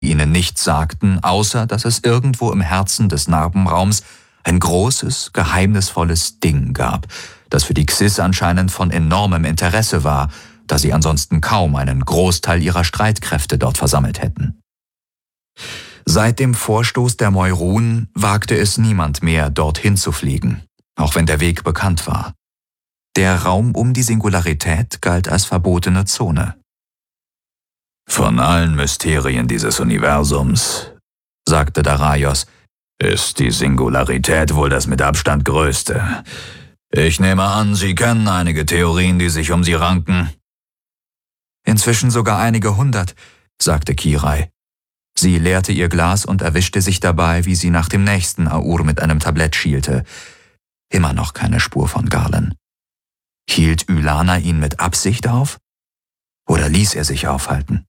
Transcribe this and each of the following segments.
ihnen nichts sagten, außer dass es irgendwo im Herzen des Narbenraums ein großes, geheimnisvolles Ding gab, das für die Xys anscheinend von enormem Interesse war, da sie ansonsten kaum einen Großteil ihrer Streitkräfte dort versammelt hätten. Seit dem Vorstoß der Moirun wagte es niemand mehr, dorthin zu fliegen, auch wenn der Weg bekannt war. Der Raum um die Singularität galt als verbotene Zone. Von allen Mysterien dieses Universums, sagte Daraios, ist die Singularität wohl das mit Abstand größte. Ich nehme an, Sie kennen einige Theorien, die sich um sie ranken. Inzwischen sogar einige hundert, sagte Kirai. Sie leerte ihr Glas und erwischte sich dabei, wie sie nach dem nächsten Aur mit einem Tablett schielte. Immer noch keine Spur von Garlen. Hielt Ylana ihn mit Absicht auf? Oder ließ er sich aufhalten?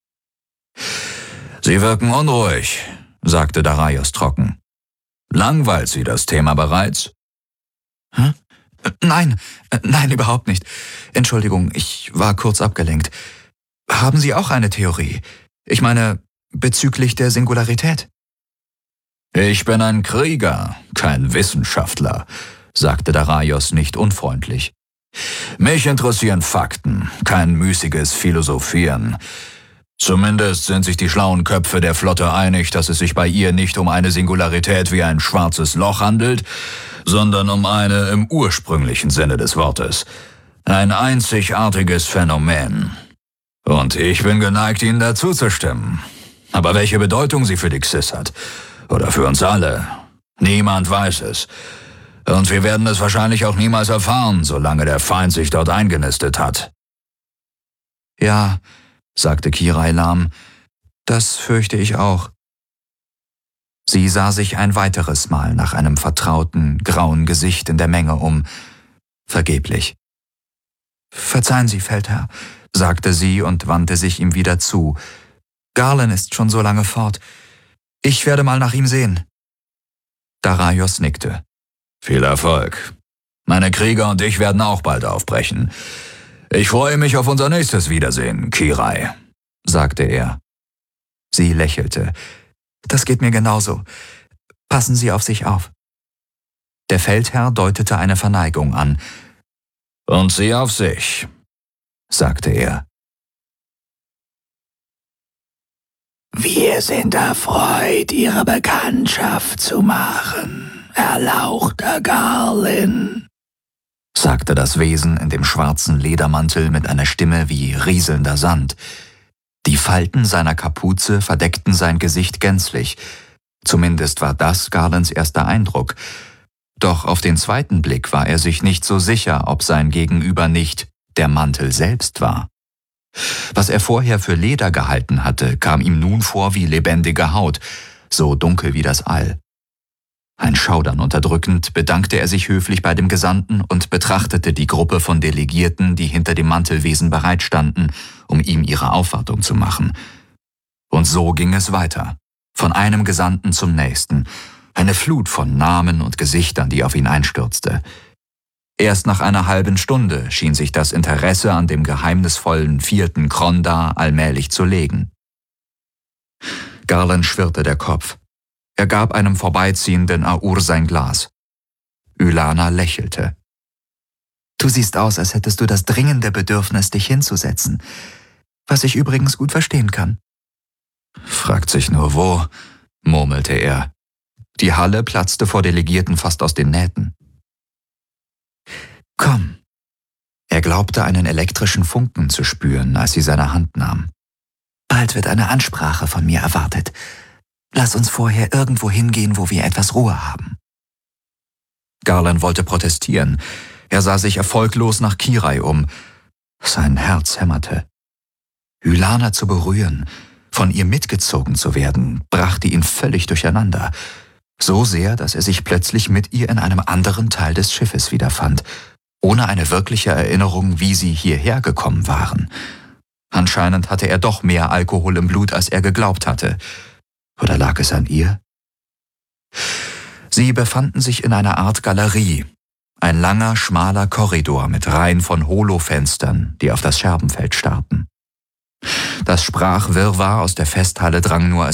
Sie wirken unruhig, sagte Daraios trocken. Langweilt Sie das Thema bereits? Hm? Nein, überhaupt nicht. Entschuldigung, ich war kurz abgelenkt. Haben Sie auch eine Theorie? Ich meine, bezüglich der Singularität? Ich bin ein Krieger, kein Wissenschaftler, sagte Daraios nicht unfreundlich. Mich interessieren Fakten, kein müßiges Philosophieren. Zumindest sind sich die schlauen Köpfe der Flotte einig, dass es sich bei ihr nicht um eine Singularität wie ein schwarzes Loch handelt, sondern um eine im ursprünglichen Sinne des Wortes. Ein einzigartiges Phänomen. Und ich bin geneigt, Ihnen dazu zu stimmen. Aber welche Bedeutung sie für die Xys hat, oder für uns alle, niemand weiß es. Und wir werden es wahrscheinlich auch niemals erfahren, solange der Feind sich dort eingenistet hat. Ja, sagte Kirai lahm, das fürchte ich auch. Sie sah sich ein weiteres Mal nach einem vertrauten, grauen Gesicht in der Menge um. Vergeblich. »Verzeihen Sie, Feldherr«, sagte sie und wandte sich ihm wieder zu. »Garlen ist schon so lange fort. Ich werde mal nach ihm sehen.« Daraios nickte. »Viel Erfolg. Meine Krieger und ich werden auch bald aufbrechen. Ich freue mich auf unser nächstes Wiedersehen, Kirai«, sagte er. Sie lächelte. »Das geht mir genauso. Passen Sie auf sich auf.« Der Feldherr deutete eine Verneigung an. »Und Sie auf sich«, sagte er. »Wir sind erfreut, Ihre Bekanntschaft zu machen, erlauchter Garlen«, sagte das Wesen in dem schwarzen Ledermantel mit einer Stimme wie rieselnder Sand. Die Falten seiner Kapuze verdeckten sein Gesicht gänzlich. Zumindest war das Garlens erster Eindruck. Doch auf den zweiten Blick war er sich nicht so sicher, ob sein Gegenüber nicht der Mantel selbst war. Was er vorher für Leder gehalten hatte, kam ihm nun vor wie lebendige Haut, so dunkel wie das All. Ein Schaudern unterdrückend bedankte er sich höflich bei dem Gesandten und betrachtete die Gruppe von Delegierten, die hinter dem Mantelwesen bereitstanden, um ihm ihre Aufwartung zu machen. Und so ging es weiter, von einem Gesandten zum nächsten, eine Flut von Namen und Gesichtern, die auf ihn einstürzte. Erst nach einer halben Stunde schien sich das Interesse an dem geheimnisvollen 4. Krondar allmählich zu legen. Garlen schwirrte der Kopf. Er gab einem vorbeiziehenden Aur sein Glas. Ylana lächelte. »Du siehst aus, als hättest du das dringende Bedürfnis, dich hinzusetzen. Was ich übrigens gut verstehen kann.« »Fragt sich nur wo«, murmelte er. Die Halle platzte vor Delegierten fast aus den Nähten. »Komm.« Er glaubte, einen elektrischen Funken zu spüren, als sie seine Hand nahm. »Bald wird eine Ansprache von mir erwartet. Lass uns vorher irgendwo hingehen, wo wir etwas Ruhe haben.« Garlen wollte protestieren. Er sah sich erfolglos nach Kirai um. Sein Herz hämmerte. Ylana zu berühren, von ihr mitgezogen zu werden, brachte ihn völlig durcheinander. So sehr, dass er sich plötzlich mit ihr in einem anderen Teil des Schiffes wiederfand, ohne eine wirkliche Erinnerung, wie sie hierher gekommen waren. Anscheinend hatte er doch mehr Alkohol im Blut, als er geglaubt hatte. Oder lag es an ihr? Sie befanden sich in einer Art Galerie, ein langer, schmaler Korridor mit Reihen von Holofenstern, die auf das Scherbenfeld starrten. Das Sprachwirrwarr aus der Festhalle drang nur